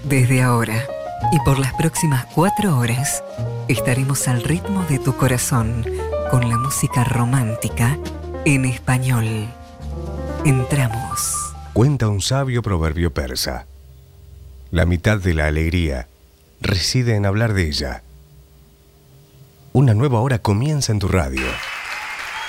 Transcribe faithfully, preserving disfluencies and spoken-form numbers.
Desde ahora y por las próximas cuatro horas estaremos al ritmo de tu corazón con la música romántica en español. Entramos. Cuenta un sabio proverbio persa: la mitad de la alegría reside en hablar de ella. Una nueva hora comienza en tu radio.